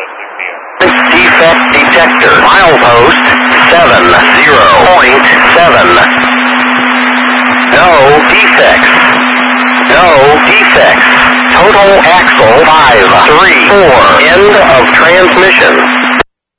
Defect detector. Milepost 70.7. No defects. No defects. Total axle 534. End of transmission.